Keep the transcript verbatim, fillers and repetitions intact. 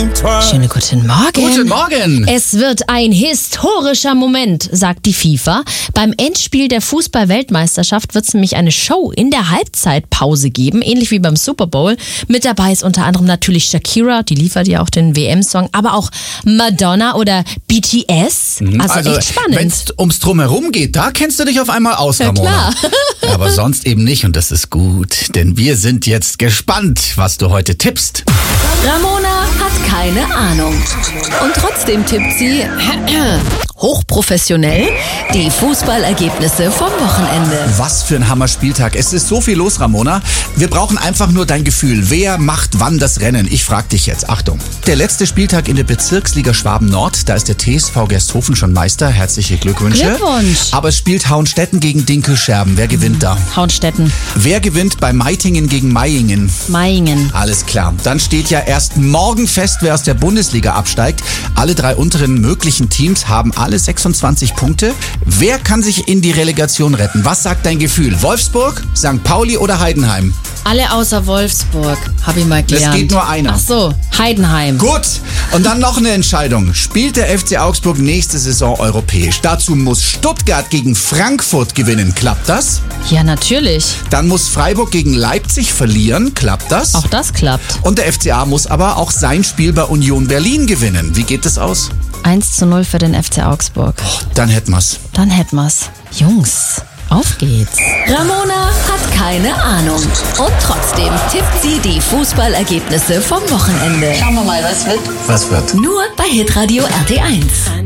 Schönen guten Morgen. Guten Morgen. Es wird ein historischer Moment, sagt die FIFA. Beim Endspiel der Fußball-Weltmeisterschaft wird es nämlich eine Show in der Halbzeitpause geben, ähnlich wie beim Super Bowl. Mit dabei ist unter anderem natürlich Shakira, die liefert ja auch den W M-Song, aber auch Madonna oder B T S. Also, Also, echt spannend. wenn es ums Drumherum geht, da kennst du dich auf einmal aus, Ja, Ramona. klar. Aber sonst eben nicht und das ist gut, denn wir sind jetzt gespannt, was du heute tippst. Ramona hat keine Ahnung. Und trotzdem tippt sie hochprofessionell die Fußballergebnisse vom Wochenende. Was für ein Hammer-Spieltag. Es ist so viel los, Ramona. Wir brauchen einfach nur dein Gefühl. Wer macht wann das Rennen? Ich frag dich jetzt. Achtung. Der letzte Spieltag in der Bezirksliga Schwaben-Nord. Da ist der T S V Gersthofen schon Meister. Herzliche Glückwünsche. Glückwunsch. Aber es spielt Hauenstetten gegen Dinkelscherben. Wer gewinnt da? Hauenstetten, Wer gewinnt bei Meitingen gegen Meiingen? Meiingen. Alles klar. Dann steht ja erst morgen fest, wer aus der Bundesliga absteigt. Alle drei unteren möglichen Teams haben alle sechsundzwanzig Punkte. Wer kann sich in die Relegation retten? Was sagt dein Gefühl? Wolfsburg, Sankt Pauli oder Heidenheim? Alle außer Wolfsburg, habe ich mal gelernt. Es geht nur einer. Ach so, Heidenheim. Gut. Und dann noch eine Entscheidung. Spielt der F C Augsburg nächste Saison europäisch? Dazu muss Stuttgart gegen Frankfurt gewinnen. Klappt das? Ja, natürlich. Dann muss Freiburg gegen Leipzig verlieren. Klappt das? Auch das klappt. Und der F C A muss aber auch sein Spiel bei Union Berlin gewinnen. Wie geht das aus? eins zu null für den F C Augsburg. Dann hätten wir's. Dann hätten wir's. Jungs, auf geht's. Ramona hat keine Ahnung. Und trotzdem tippt sie die Fußballergebnisse vom Wochenende. Schauen wir mal, was wird. Was wird? Nur bei Hitradio R T eins.